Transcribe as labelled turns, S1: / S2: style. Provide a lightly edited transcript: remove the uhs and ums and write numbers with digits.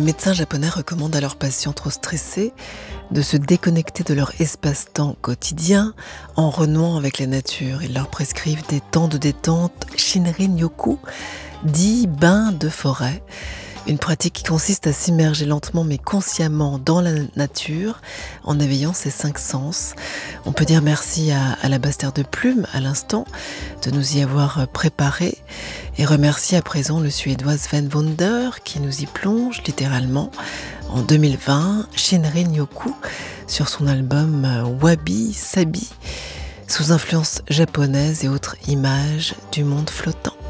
S1: médecins japonais recommandent à leurs patients trop stressés de se déconnecter de leur espace-temps quotidien en renouant avec la nature. Ils leur prescrivent des temps de détente Shinrin-yoku, dit bain de forêt. Une pratique qui consiste à s'immerger lentement mais consciemment dans la nature en éveillant ses 5 sens. On peut dire merci à la Basse-Terre de Plume à l'instant de nous y avoir préparés et remercier à présent le Suédois Sven Wunder qui nous y plonge littéralement en 2020, Shinrin-yoku, sur son album Wabi Sabi, sous influence japonaise et autres images du monde flottant.